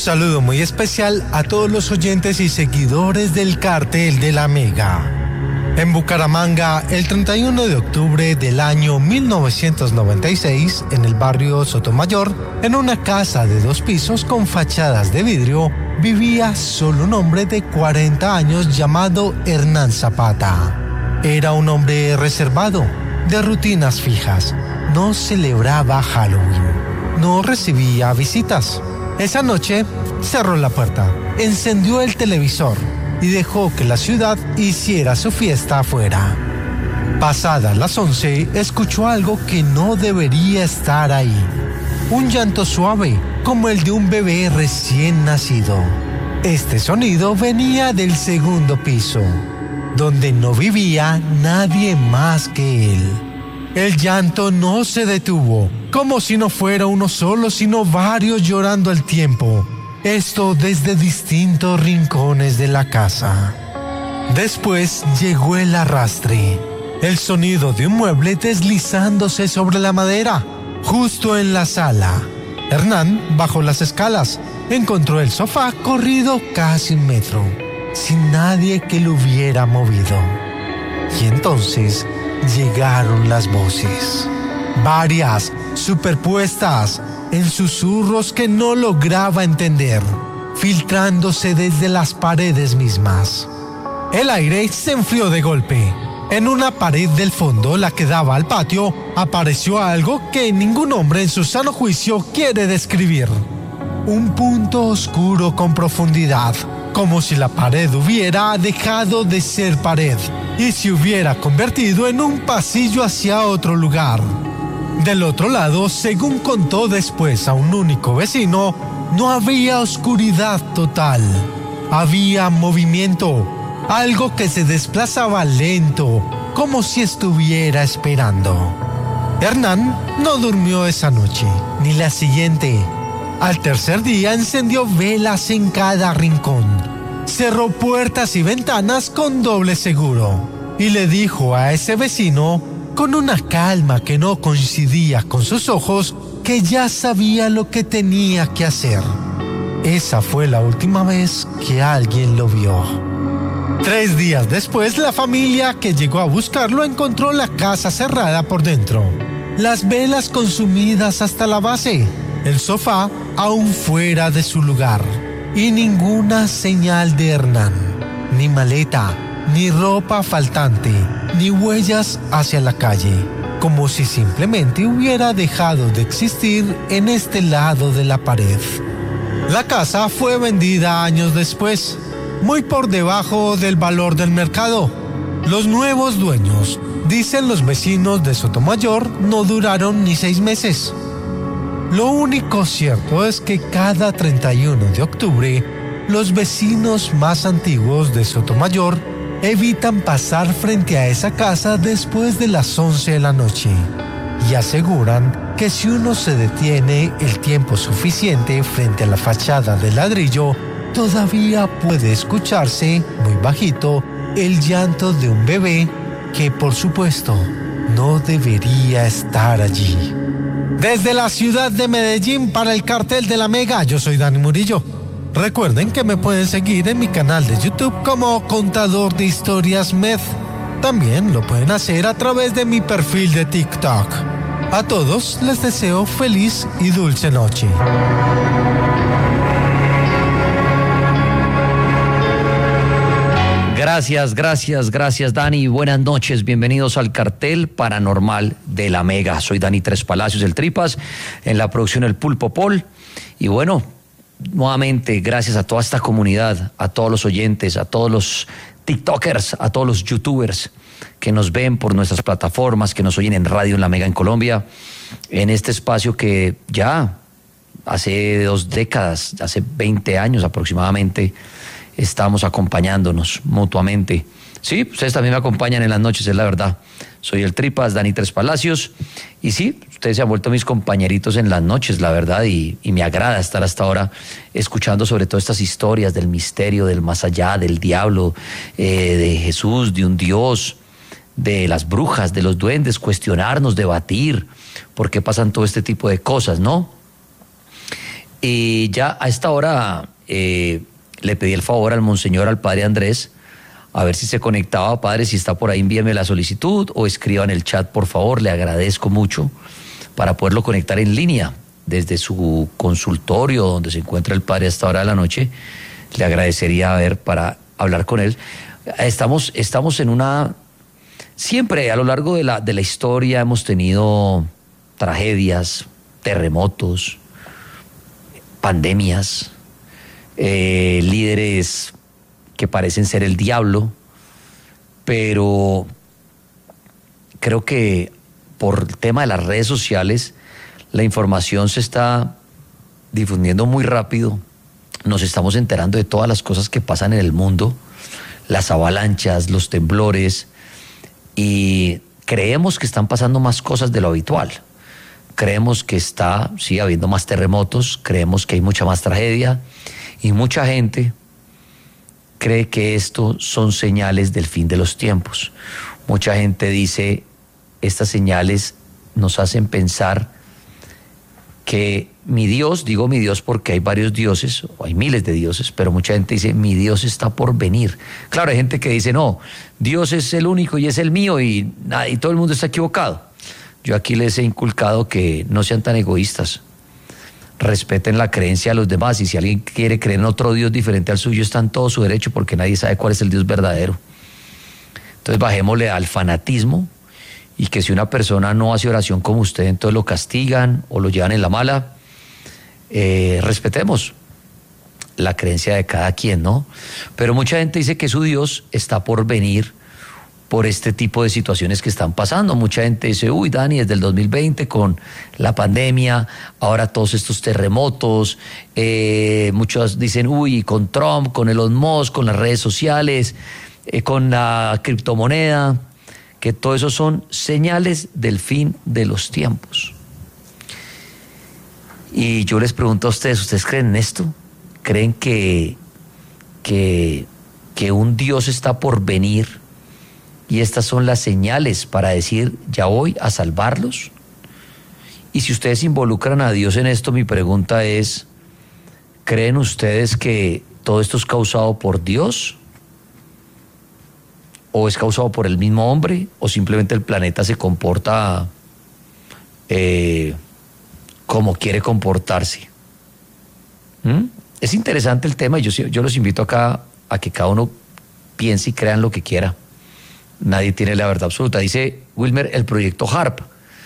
saludo muy especial a todos los oyentes y seguidores del Cartel de la Mega. En Bucaramanga, el 31 de octubre del año 1996, en el barrio Sotomayor, en una casa de 2 pisos con fachadas de vidrio, vivía solo un hombre de 40 años llamado Hernán Zapata. Era un hombre reservado, de rutinas fijas. No celebraba Halloween. No recibía visitas. Esa noche cerró la puerta, encendió el televisor y dejó que la ciudad hiciera su fiesta afuera. Pasadas las 11, escuchó algo que no debería estar ahí. Un llanto suave, como el de un bebé recién nacido. Este sonido venía del segundo piso, donde no vivía nadie más que él. El llanto no se detuvo, como si no fuera uno solo, sino varios llorando al tiempo. Esto desde distintos rincones de la casa. Después llegó el arrastre, el sonido de un mueble deslizándose sobre la madera, justo en la sala. Hernán bajó las escalas, encontró el sofá corrido casi 1 metro, sin nadie que lo hubiera movido. Y entonces llegaron las voces, varias, superpuestas, en susurros que no lograba entender, filtrándose desde las paredes mismas. El aire se enfrió de golpe. En una pared del fondo, la que daba al patio, apareció algo que ningún hombre en su sano juicio quiere describir. Un punto oscuro con profundidad, como si la pared hubiera dejado de ser pared y se hubiera convertido en un pasillo hacia otro lugar. Del otro lado, según contó después a un único vecino, no había oscuridad total. Había movimiento, algo que se desplazaba lento, como si estuviera esperando. Hernán no durmió esa noche, ni la siguiente. Al tercer día encendió velas en cada rincón, cerró puertas y ventanas con doble seguro y le dijo a ese vecino, con una calma que no coincidía con sus ojos, que ya sabía lo que tenía que hacer. Esa fue la última vez que alguien lo vio. 3 días después, la familia que llegó a buscarlo encontró la casa cerrada por dentro, las velas consumidas hasta la base, el sofá aún fuera de su lugar y ninguna señal de Hernán, ni maleta, ni ropa faltante, ni huellas hacia la calle, como si simplemente hubiera dejado de existir en este lado de la pared. La casa fue vendida años después, muy por debajo del valor del mercado. Los nuevos dueños, dicen los vecinos de Sotomayor, no duraron ni 6 meses. Lo único cierto es que cada 31 de octubre, los vecinos más antiguos de Sotomayor evitan pasar frente a esa casa después de las 11 de la noche y aseguran que si uno se detiene el tiempo suficiente frente a la fachada de ladrillo, todavía puede escucharse, muy bajito, el llanto de un bebé que, por supuesto, no debería estar allí. Desde la ciudad de Medellín para el Cartel de la Mega, yo soy Dani Murillo. Recuerden que me pueden seguir en mi canal de YouTube como Contador de Historias Med. También lo pueden hacer a través de mi perfil de TikTok. A todos les deseo feliz y dulce noche. Gracias Dani, buenas noches, bienvenidos al Cartel Paranormal de la Mega. Soy Dani Tres Palacios, el Tripas, en la producción El Pulpo Pol. Y bueno, nuevamente, gracias a toda esta comunidad, a todos los oyentes, a todos los TikTokers, a todos los YouTubers que nos ven por nuestras plataformas, que nos oyen en Radio en la Mega en Colombia, en este espacio que ya hace 2 décadas, hace 20 años aproximadamente, estamos acompañándonos mutuamente. Sí, ustedes también me acompañan en las noches, es la verdad. Soy el Tripas, Dani Tres Palacios, y sí, ustedes se han vuelto mis compañeritos en las noches, la verdad, y me agrada estar hasta ahora escuchando sobre todo estas historias del misterio, del más allá, del diablo, de Jesús, de un Dios, de las brujas, de los duendes, cuestionarnos, debatir por qué pasan todo este tipo de cosas, ¿no? Y ya a esta hora le pedí el favor al monseñor, al padre Andrés, a ver si se conectaba. Padre, si está por ahí, envíeme la solicitud o escriba en el chat, por favor. Le agradezco mucho para poderlo conectar en línea desde su consultorio donde se encuentra el padre a esta hora de la noche. Le agradecería para hablar con él. Estamos en una... Siempre a lo largo de la historia hemos tenido tragedias, terremotos, pandemias, líderes que parecen ser el diablo, pero creo que por el tema de las redes sociales la información se está difundiendo muy rápido, nos estamos enterando de todas las cosas que pasan en el mundo, las avalanchas, los temblores, y creemos que están pasando más cosas de lo habitual. Creemos que está, sí, habiendo más terremotos, creemos que hay mucha más tragedia y mucha gente cree que esto son señales del fin de los tiempos. Mucha gente dice, estas señales nos hacen pensar que mi Dios, digo mi Dios porque hay varios dioses, o hay miles de dioses, pero mucha gente dice, mi Dios está por venir. Claro, hay gente que dice, no, Dios es el único y es el mío y todo el mundo está equivocado. Yo aquí les he inculcado que no sean tan egoístas, respeten la creencia de los demás, y si alguien quiere creer en otro Dios diferente al suyo, está en todo su derecho, porque nadie sabe cuál es el Dios verdadero. Entonces bajémosle al fanatismo, y que si una persona no hace oración como usted, entonces lo castigan o lo llevan en la mala. Respetemos la creencia de cada quien, ¿no? Pero mucha gente dice que su Dios está por venir por este tipo de situaciones que están pasando. Mucha gente dice, uy, Dani, desde el 2020 con la pandemia, ahora todos estos terremotos, muchos dicen, uy, con Trump, con Elon Musk, con las redes sociales, con la criptomoneda, que todo eso son señales del fin de los tiempos. Y yo les pregunto a ustedes, ¿ustedes creen en esto? ¿Creen que un Dios está por venir? Y estas son las señales para decir, ya voy a salvarlos. Y si ustedes involucran a Dios en esto, mi pregunta es, ¿creen ustedes que todo esto es causado por Dios? ¿O es causado por el mismo hombre? ¿O simplemente el planeta se comporta como quiere comportarse? Es interesante el tema y yo los invito acá a que cada uno piense y crea en lo que quiera. Nadie tiene la verdad absoluta. Dice Wilmer, el proyecto HARP.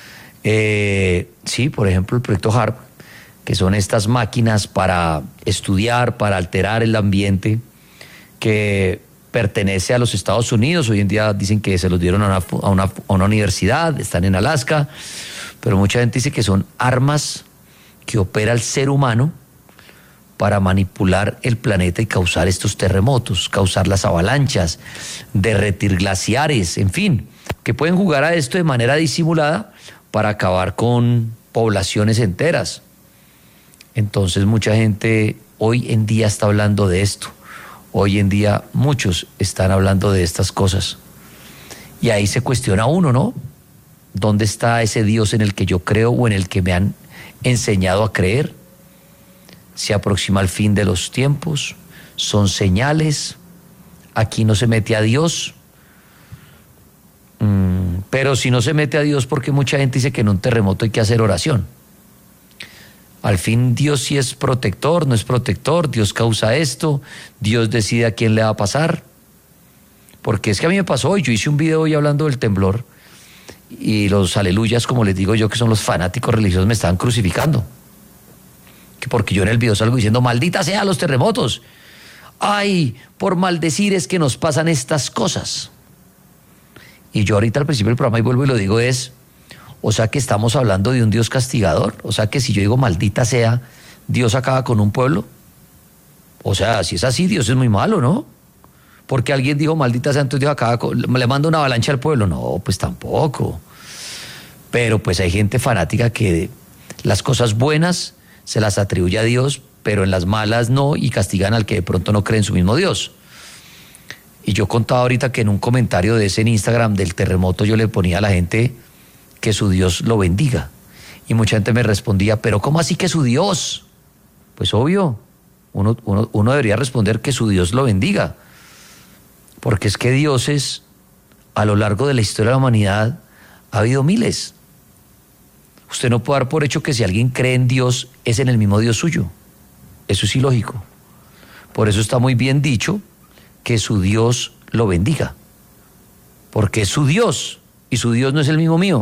Sí, por ejemplo, el proyecto HARP, que son estas máquinas para estudiar, para alterar el ambiente, que pertenece a los Estados Unidos. Hoy en día dicen que se los dieron a una universidad, están en Alaska, pero mucha gente dice que son armas que opera el ser humano para manipular el planeta y causar estos terremotos, causar las avalanchas, derretir glaciares, en fin, que pueden jugar a esto de manera disimulada para acabar con poblaciones enteras. Entonces mucha gente hoy en día está hablando de esto. Hoy en día muchos están hablando de estas cosas. Y ahí se cuestiona uno, ¿no? ¿Dónde está ese Dios en el que yo creo o en el que me han enseñado a creer? Se aproxima el fin de los tiempos, son señales, aquí no se mete a Dios, pero si no se mete a Dios, porque mucha gente dice que en un terremoto hay que hacer oración. Al fin Dios sí es protector, no es protector, Dios causa esto, Dios decide a quién le va a pasar. Porque es que a mí me pasó hoy, yo hice un video hoy hablando del temblor y los aleluyas, como les digo yo, que son los fanáticos religiosos, me estaban crucificando. Porque yo en el video salgo diciendo, maldita sea los terremotos. Ay, por maldecir es que nos pasan estas cosas. Y yo ahorita al principio del programa, y vuelvo y lo digo, o sea que estamos hablando de un Dios castigador. O sea que si yo digo maldita sea, Dios acaba con un pueblo. O sea, si es así, Dios es muy malo, ¿no? Porque alguien dijo maldita sea, entonces Dios acaba le manda una avalancha al pueblo. No, pues tampoco. Pero pues hay gente fanática que las cosas buenas se las atribuye a Dios, pero en las malas no, y castigan al que de pronto no cree en su mismo Dios. Y yo contaba ahorita que en un comentario de ese en Instagram del terremoto yo le ponía a la gente que su Dios lo bendiga. Y mucha gente me respondía, pero ¿cómo así que su Dios? Pues obvio, uno debería responder que su Dios lo bendiga. Porque es que dioses a lo largo de la historia de la humanidad ha habido miles. Usted no puede dar por hecho que si alguien cree en Dios es en el mismo Dios suyo. Eso es ilógico. Por eso está muy bien dicho que su Dios lo bendiga. Porque es su Dios y su Dios no es el mismo mío.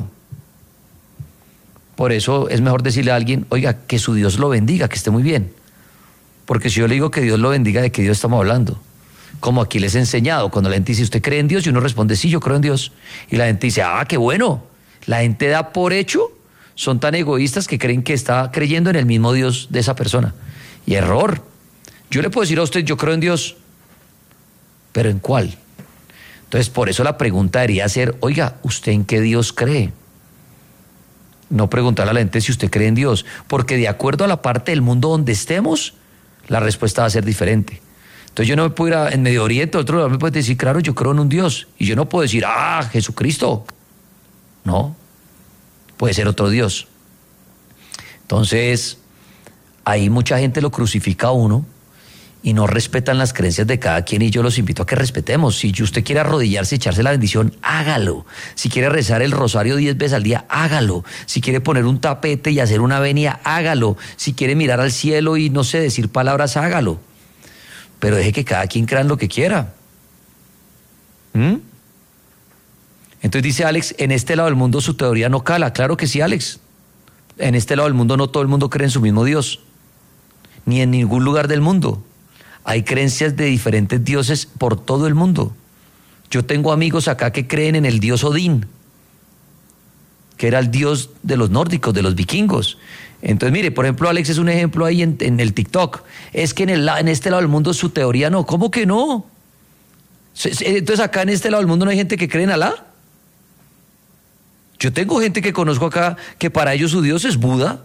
Por eso es mejor decirle a alguien, oiga, que su Dios lo bendiga, que esté muy bien. Porque si yo le digo que Dios lo bendiga, ¿de qué Dios estamos hablando? Como aquí les he enseñado, cuando la gente dice, ¿usted cree en Dios? Y uno responde, sí, yo creo en Dios. Y la gente dice, qué bueno. La gente da por hecho, son tan egoístas que creen que está creyendo en el mismo Dios de esa persona. Y error. Yo le puedo decir a usted, yo creo en Dios, pero ¿en cuál? Entonces, por eso la pregunta debería ser, oiga, ¿usted en qué Dios cree? No preguntarle a la gente si usted cree en Dios, porque de acuerdo a la parte del mundo donde estemos, la respuesta va a ser diferente. Entonces yo no me puedo ir en Medio Oriente, otro lado me puede decir, claro, yo creo en un Dios. Y yo no puedo decir, Jesucristo. No, puede ser otro Dios. Entonces, ahí mucha gente lo crucifica a uno y no respetan las creencias de cada quien, y yo los invito a que respetemos. Si usted quiere arrodillarse y echarse la bendición, hágalo. Si quiere rezar el rosario 10 veces al día, hágalo. Si quiere poner un tapete y hacer una venia, hágalo. Si quiere mirar al cielo y no sé, decir palabras, hágalo. Pero deje que cada quien crea en lo que quiera. Entonces dice Alex, en este lado del mundo su teoría no cala. Claro que sí, Alex. En este lado del mundo no todo el mundo cree en su mismo Dios, ni en ningún lugar del mundo. Hay creencias de diferentes dioses por todo el mundo. Yo tengo amigos acá que creen en el dios Odín, que era el dios de los nórdicos, de los vikingos. Entonces, mire, por ejemplo, Alex es un ejemplo ahí en el TikTok. Es que en este lado del mundo su teoría no. ¿Cómo que no? Entonces, acá en este lado del mundo no hay gente que cree en Alá. Yo tengo gente que conozco acá que para ellos su dios es Buda.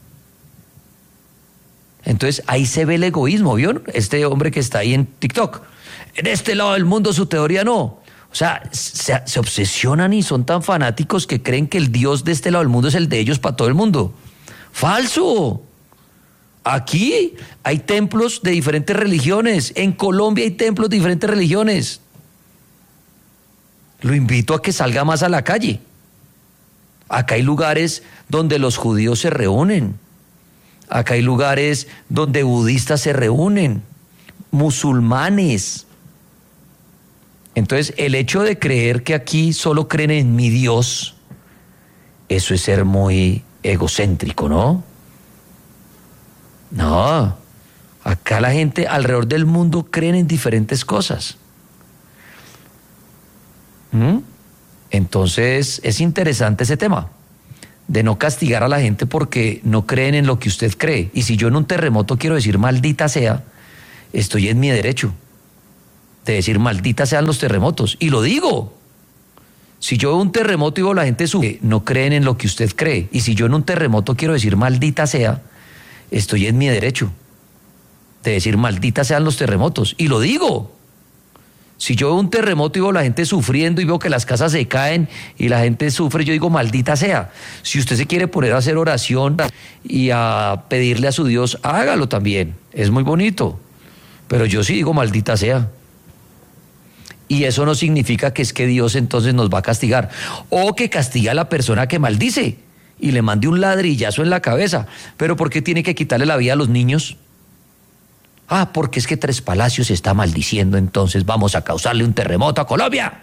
Entonces, ahí se ve el egoísmo, ¿vio? Este hombre que está ahí en TikTok. En este lado del mundo su teoría no. O sea, se obsesionan y son tan fanáticos que creen que el Dios de este lado del mundo es el de ellos para todo el mundo. ¡Falso! Aquí hay templos de diferentes religiones. En Colombia hay templos de diferentes religiones. Lo invito a que salga más a la calle. Acá hay lugares donde los judíos se reúnen. Acá hay lugares donde budistas se reúnen, musulmanes. Entonces, el hecho de creer que aquí solo creen en mi Dios, eso es ser muy egocéntrico, ¿no? No, acá la gente alrededor del mundo creen en diferentes cosas. Entonces, es interesante ese tema de no castigar a la gente porque no creen en lo que usted cree. Y si yo en un terremoto quiero decir maldita sea, estoy en mi derecho de decir maldita sean los terremotos. Y lo digo. Si yo veo un terremoto y digo la gente sube, no creen en lo que usted cree. Y si yo en un terremoto quiero decir maldita sea, estoy en mi derecho de decir maldita sean los terremotos. Y lo digo. Si yo veo un terremoto y veo la gente sufriendo y veo que las casas se caen y la gente sufre, yo digo maldita sea. Si usted se quiere poner a hacer oración y a pedirle a su Dios, hágalo también. Es muy bonito. Pero yo sí digo maldita sea. Y eso no significa que es que Dios entonces nos va a castigar. O que castiga a la persona que maldice y le mande un ladrillazo en la cabeza. Pero ¿por qué tiene que quitarle la vida a los niños? Porque es que Tres Palacios está maldiciendo, entonces vamos a causarle un terremoto a Colombia.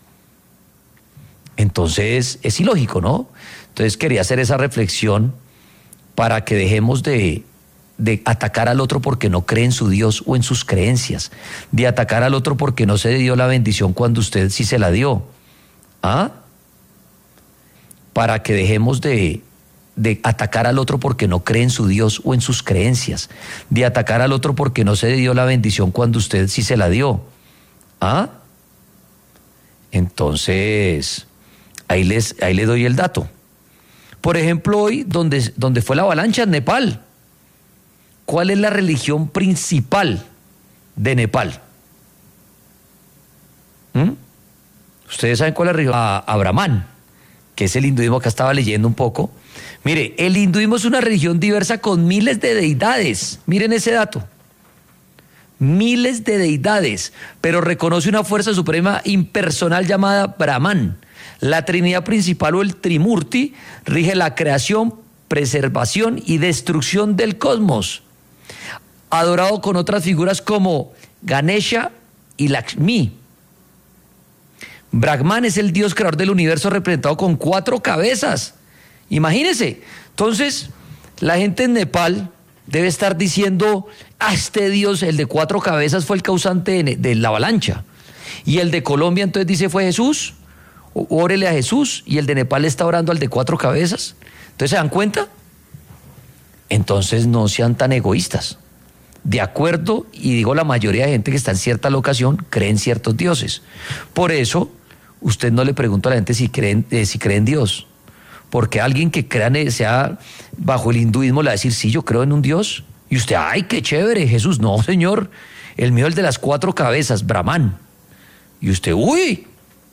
Entonces es ilógico, ¿no? Entonces quería hacer esa reflexión para que dejemos de atacar al otro porque no cree en su Dios o en sus creencias, de atacar al otro porque no se dio la bendición cuando usted sí se la dio. Para que dejemos de atacar al otro porque no cree en su Dios o en sus creencias, de atacar al otro porque no se dio la bendición cuando usted sí se la dio. Entonces, ahí le doy el dato. Por ejemplo, hoy, donde fue la avalancha en Nepal, ¿cuál es la religión principal de Nepal? Ustedes saben cuál es la religión. Brahman, que es el hinduismo. Acá estaba leyendo un poco. Mire, el hinduismo es una religión diversa con miles de deidades. Miren ese dato. Miles de deidades, pero reconoce una fuerza suprema impersonal llamada Brahman. La Trinidad principal o el Trimurti rige la creación, preservación y destrucción del cosmos, adorado con otras figuras como Ganesha y Lakshmi. Brahman es el dios creador del universo representado con 4 cabezas. Imagínense. Entonces, la gente en Nepal debe estar diciendo, este dios, el de 4 cabezas, fue el causante de la avalancha. Y el de Colombia entonces dice, fue Jesús, órele a Jesús, y el de Nepal está orando al de 4 cabezas. Entonces, ¿se dan cuenta? Entonces no sean tan egoístas. De acuerdo, y digo la mayoría de gente que está en cierta locación, creen ciertos dioses. Por eso, usted no le pregunta a la gente si cree en Dios. Porque alguien que crea, sea bajo el hinduismo, le va a decir, sí, yo creo en un Dios. Y usted, ay, qué chévere, Jesús. No, señor, el mío es el de las 4 cabezas, Brahman. Y usted, uy.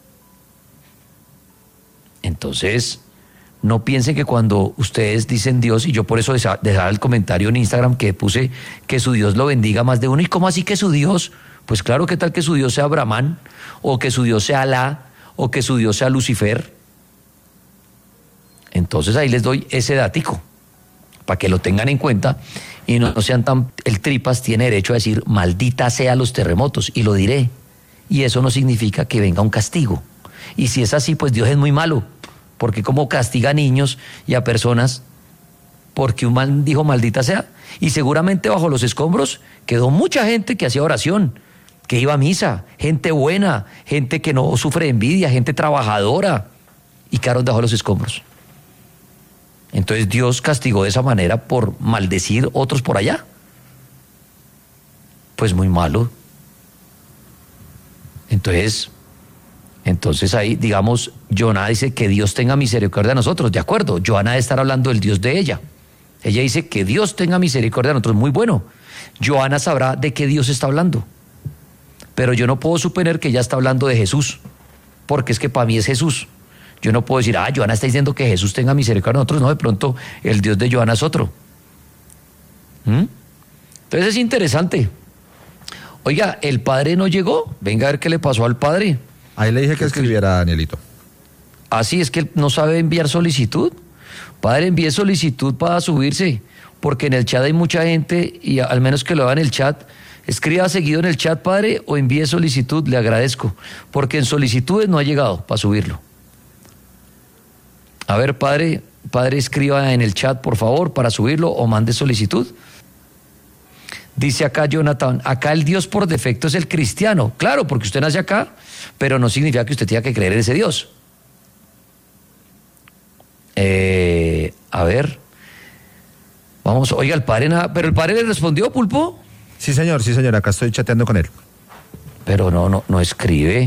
Entonces, no piensen que cuando ustedes dicen Dios, y yo por eso dejaba el comentario en Instagram que puse que su Dios lo bendiga más de uno. ¿Y cómo así que su Dios? Pues claro, ¿qué tal que su Dios sea Brahman? O que su Dios sea Alá, o que su Dios sea Lucifer. Entonces ahí les doy ese datico, para que lo tengan en cuenta y no sean tan... El Tripas tiene derecho a decir, maldita sea los terremotos, y lo diré. Y eso no significa que venga un castigo. Y si es así, pues Dios es muy malo, porque como castiga a niños y a personas porque un man dijo maldita sea. Y seguramente bajo los escombros quedó mucha gente que hacía oración, que iba a misa, gente buena, gente que no sufre de envidia, gente trabajadora, y quedaron bajo los escombros. Entonces Dios castigó de esa manera por maldecir otros por allá. Pues muy malo. Entonces ahí, digamos, Joana dice que Dios tenga misericordia de nosotros. De acuerdo, Joana debe estar hablando del Dios de ella. Ella dice que Dios tenga misericordia de nosotros. Muy bueno. Joana sabrá de qué Dios está hablando. Pero yo no puedo suponer que ella está hablando de Jesús, porque es que para mí es Jesús. Yo no puedo decir, Joana está diciendo que Jesús tenga misericordia de nosotros. No, de pronto el Dios de Joana es otro. Entonces es interesante. Oiga, ¿el padre no llegó? Venga a ver qué le pasó al padre. Ahí le dije que escribiera, Danielito. Así es que él no sabe enviar solicitud. Padre, envíe solicitud para subirse, porque en el chat hay mucha gente, y al menos que lo haga en el chat, escriba seguido en el chat, padre, o envíe solicitud, le agradezco, porque en solicitudes no ha llegado para subirlo. A ver, padre, escriba en el chat, por favor, para subirlo, o mande solicitud. Dice acá Jonathan, acá el Dios por defecto es el cristiano. Claro, porque usted nace acá, pero no significa que usted tenga que creer en ese Dios. A ver, vamos, oiga, el padre, pero el padre le respondió, Pulpo. Sí, señor, acá estoy chateando con él. Pero no escribe.